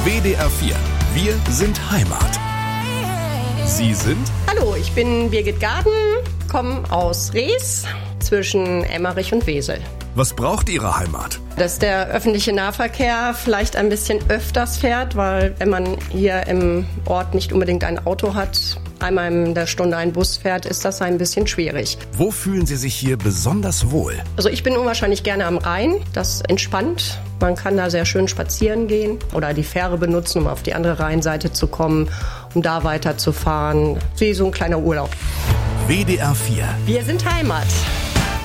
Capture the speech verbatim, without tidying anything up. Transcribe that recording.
W D R vier. Wir sind Heimat. Sie sind? Hallo, ich bin Birgit Gaden, komme aus Rees zwischen Emmerich und Wesel. Was braucht Ihre Heimat? Dass der öffentliche Nahverkehr vielleicht ein bisschen öfters fährt, weil wenn man hier im Ort nicht unbedingt ein Auto hat, einmal in der Stunde ein Bus fährt, ist das ein bisschen schwierig. Wo fühlen Sie sich hier besonders wohl? Also ich bin unwahrscheinlich gerne am Rhein, das entspannt. Man kann da sehr schön spazieren gehen oder die Fähre benutzen, um auf die andere Rheinseite zu kommen, um da weiterzufahren. Wie so ein kleiner Urlaub. W D R vier. Wir sind Heimat.